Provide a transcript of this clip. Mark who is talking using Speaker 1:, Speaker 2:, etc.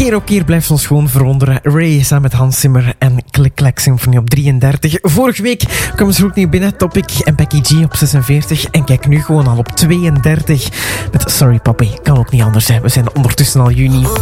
Speaker 1: Keer op keer blijft ons gewoon verwonderen. Ray samen met Hans Zimmer en Click Clack Symphony op 33. Vorige week kwamen ze ook nieuw binnen. Topic en Becky G op 46. En kijk nu gewoon al op 32 met Sorry Papi. Kan ook niet anders zijn. We zijn ondertussen al juni.